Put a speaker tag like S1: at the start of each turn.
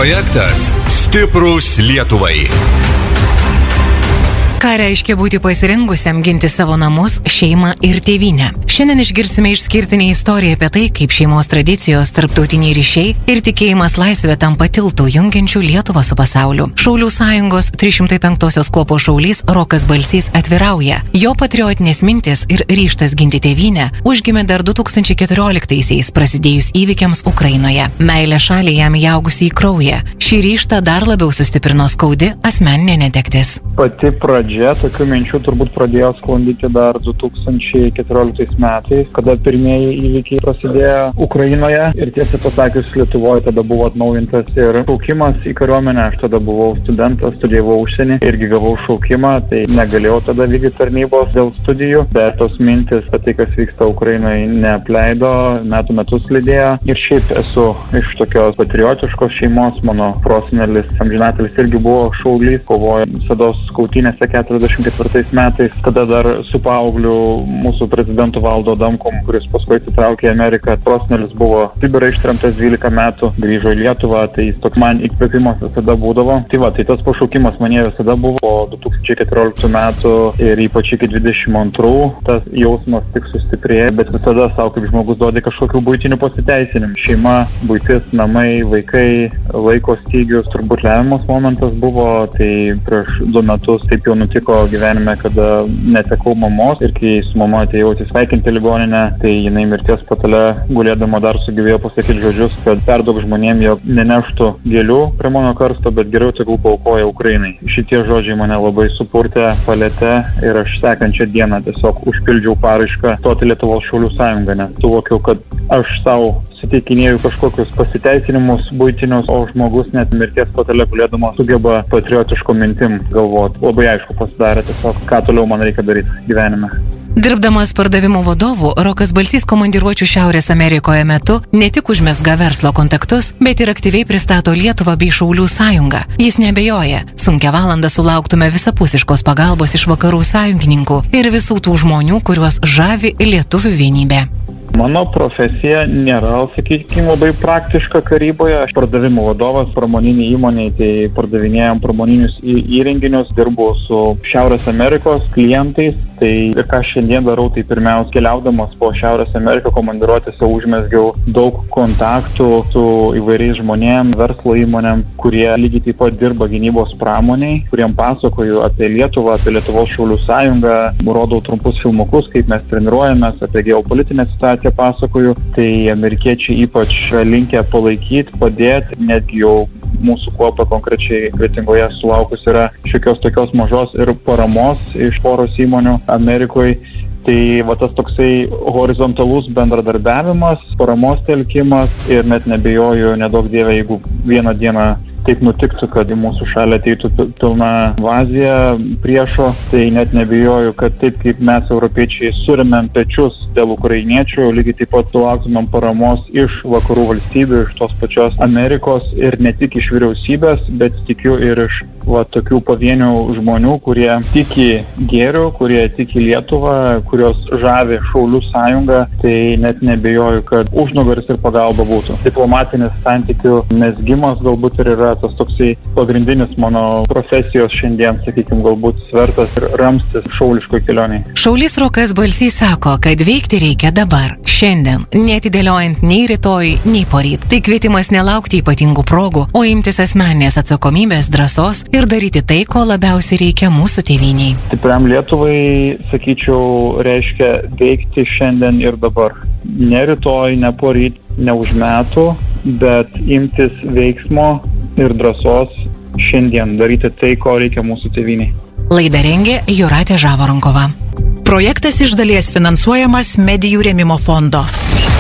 S1: Projektas Stiprūs Lietuvai.
S2: Ką reiškia būti pasirengusiam ginti savo namus, šeimą ir tėvynę? Šiandien išgirsime išskirtinę istoriją apie tai, kaip šeimos tradicijos, tarptautiniai ryšiai ir tikėjimas laisvė tampa tiltų jungiančių Lietuvą su pasauliu. Šaulių sąjungos 305-osios kuopos šaulys Rokas Balsys atvirauja. Jo patriotinės mintis ir ryžtas ginti tėvynę užgimė dar 2014-aisiais prasidėjus įvykiams Ukrainoje. Meilė šaliai jam įaugusi į kraują. Šį ryžtą dar labiau sustiprino skaudi asmeninė netektis.
S3: Pati pradžia tokių minčių turbūt pradėjo sklandyti dar 2014 metais, kada pirmieji įvykiai prasidėjo Ukrainoje ir tiesą pasakius Lietuvoje tada buvo atnaujintas ir šaukimas į kariuomenę. Aš tada buvau studentas, studijavau užsienį, irgi gavau šaukimą, tai negalėjau tada vykdyti tarnybos dėl studijų, bet tos mintis apie tai, kas vyksta Ukrainoje, neapleido, metus lydėjo. Ir šiaip esu iš tokios patriotiškos šeimos, mano prosenelis amžinatelis irgi buvo šaulys, kovojo visados skautynėse 44 metais, tada dar su paaugliu mūsų prezidentu Valdu Adamkum, kuris paskui atsitraukė į Ameriką. Prosenelis buvo Sibirą ištremtas 12 metų, grįžo į Lietuvą, tai jis toks man įkvėpimas visada būdavo. Tai tas pašaukimas mane visada buvo po 2014 metų ir ypač iki 22, tas jausmas tik sustiprėjo, bet visada savo kaip žmogus duodė kažkokių buitinių pasiteisinimų. Šeima, buitis, namai, vaikai, laiko stygius, turbūt lemiamas momentas buvo, tai prieš 2 metus taip jau nutiko gyvenime, kada netekau mamos ir kai su mama atėjau atsisveikinti ligoninę, tai jinai mirties patale gulėdama dar sugebėjo pasakyti žodžius, kad perduok žmonėm, jog neneštų gėlių prie mano karsto, bet geriau tegul paaukoja Ukrainai. Šitie žodžiai mane labai supurtė, palėtė ir aš sekančią dieną tiesiog užpildžiau paraišką stoti Lietuvos šaulių sąjungą, nes suvokiau, kad aš savo suteikinėjau kažkokius pasiteisinimus buitinius, o žmogus net mirties patale gulėdama sugeba patriotiško mintim galvoti. Labai aišku pasidarė tiesiog, ką toliau man reikia daryti gyvenime.
S2: Dirbdamas pardavimų vadovu, Rokas Balsys komandiruočių Šiaurės Amerikoje metu ne tik užmezga verslo kontaktus, bet ir aktyviai pristato Lietuvą bei Šaulių sąjungą. Jis neabejoja, sunkią valandą sulauktume visapusiškos pagalbos iš vakarų sąjungininkų ir visų tų žmonių, kuriuos žavi lietuvių vienybė.
S3: Mano profesija nėra, sakykime, labai praktiška karyboje. Aš pardavimų vadovas pramoniniai įmoniai, tai pardavinėjom pramoninius įrenginius, dirbu su Šiaurės Amerikos klientais. Tai ir ką šiandien darau, tai pirmiausia keliaudamas po Šiaurės Ameriką komandiruotėse užmezgiau daug kontaktų su įvairiais žmonėm, verslo įmonėm, kurie lygiai taip pat dirba gynybos pramoniai, kuriem pasakoju apie Lietuvą, apie Lietuvos šaulių sąjungą, rodau trumpus filmukus, kaip mes treniruojamės, apie geopolitinę situaciją pasakoju, tai amerikiečiai ypač linkę palaikyti, padėti, netgi jau mūsų kuopa konkrečiai Kretingoje sulaukus yra šiokios tokios mažos ir paramos iš poros įmonių Amerikoje. Tai va tas toksai horizontalus bendradarbiavimas, paramos telkimas ir net nebejoju, nedaug dievė, jeigu vieną dieną taip nutiktų, kad į mūsų šalį ateitų pilna invazija priešo, tai net nebijoju, kad taip kaip mes europiečiai surėmėm pečius dėl ukrainiečių, lygiai taip pat sulauktumėm paramos iš vakarų valstybių, iš tos pačios Amerikos ir ne tik iš vyriausybės, bet tikiu ir iš tokių pavienių žmonių, kurie tiki gėriu, kurie tiki Lietuvą, kurios žavi Šaulių sąjungą, tai net nebijoju, kad užnugaris ir pagalba būtų. Diplomatinis santykių mezgimas galbūt ir yra tas toksai pagrindinis mano profesijos šiandien, sakykime, galbūt svertas ir ramstis šauliškoj kelioniai.
S2: Šaulys Rokas Balsys sako, kad veikti reikia dabar, šiandien, neatidėliojant nei rytoj, nei poryt. Tai kvietimas nelaukti ypatingų progų, o imtis asmeninės atsakomybės, drąsos ir daryti tai, ko labiausiai reikia mūsų tėvyniai.
S3: Stipriam Lietuvai, sakyčiau, reiškia veikti šiandien ir dabar. Ne rytoj, ne poryt, ne už metų, bet imtis veiksmo ir drąsos šiandien daryti tai, ko reikia mūsų tėvyniai.
S2: Laidą rengė Jūratė Žavaronkova.
S4: Projektas iš dalies finansuojamas Medijų rėmimo fondo.